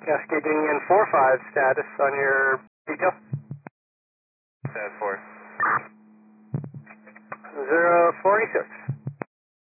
Cascade Union 4-5 status on your detail. Stat 4. 046.